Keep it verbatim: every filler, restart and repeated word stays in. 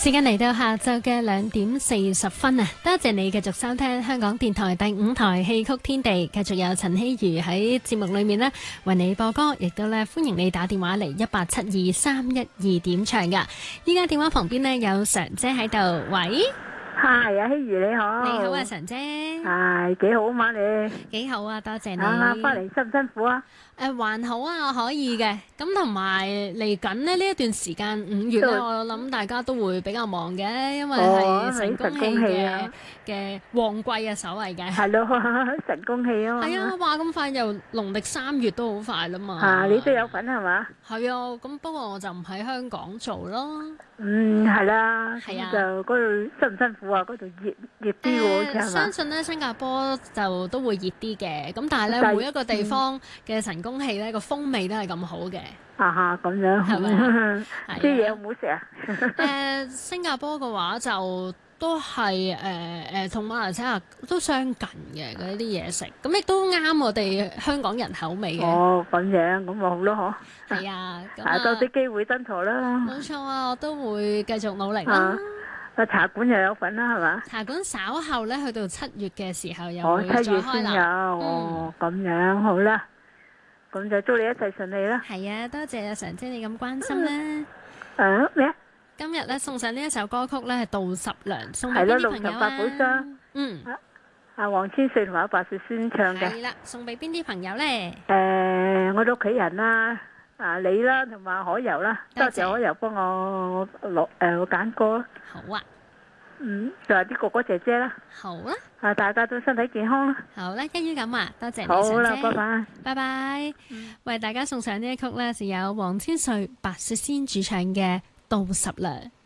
時間嚟到下晝嘅兩點四十分啊！多謝你繼續收聽香港電台第五台戲曲天地，繼續有陳希如喺節目裏面呢為你播歌，亦都咧歡迎你打電話嚟一八七二三一二點唱噶。依家電話旁邊呢有常姐喺度，喂， 係啊，希如你好， 你好啊，常姐， 係幾好嘛你？ 幾好啊，多謝你。 啊，翻嚟辛唔辛苦啊？ 誒，還好啊，可以嘅。咁同埋嚟緊呢呢一段時間五月咧，我諗大家都會比較忙嘅，因為係神功戲嘅嘅旺季啊，所謂嘅。 係咯，神功戲啊嘛。 係啊，話咁快又農曆三月都好快啦嘛。 啊，你都有份係嘛？ 係啊，咁不過我就唔喺香港做咯。 嗯，係啦。 係啊。 就嗰度辛唔辛苦啊？嗰度熱熱啲喎，好似係嘛？ 相信咧新加坡就都會熱啲嘅，咁但係咧每一個地方嘅神功戲咧個風味都係咁好嘅。 啊哈，咁樣係咪？啲嘢好唔好食啊？ 誒，新加坡嘅話就都係誒誒同馬來西亞都相近嘅嗰啲嘢食，咁亦都啱我哋香港人口味嘅。 哦，咁樣咁咪好咯， 嗬。係啊， 啊多啲機會登台啦。 冇錯啊，我都會繼續努力啦。 啊，茶館又有份啦，係嘛？ 茶館稍後咧，去到七月嘅時候又會再開啦。哦，七月先有，哦，咁樣好啦。咁就祝你一切順利啦。 係啊，多謝阿常姐你咁關心啦。 誒咩？ 今日咧送上呢一首歌曲咧係杜十娘，送俾邊啲朋友啊？ 係咯，六十八寶箱。 嗯。 阿黃千歲同埋阿白雪仙唱嘅。 係啦，送俾邊啲朋友咧？ 誒，我哋屋企人啦，啊你啦，同埋海柔啦，多謝海柔幫我落誒揀歌。 好啊。 嗯，就係啲哥哥姐姐啦。 好啦。 啊，大家都身體健康啦。 好啦，一於咁啊，多謝你， 好啦，拜拜。 拜拜。為大家送上呢一曲咧，是有黃千歲、白雪仙主唱嘅《杜十娘》。